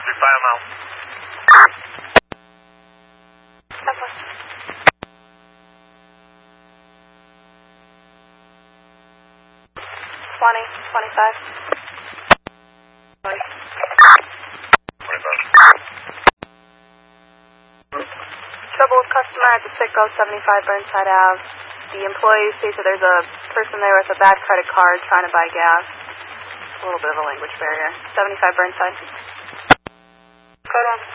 5 mile. Okay. 20, 25. 25. Trouble with customer at the Sitco 75 Burnside Ave. The employee sees that there's a person there with a bad credit card trying to buy gas. A little bit of a language barrier. 75 Burnside. Code 1.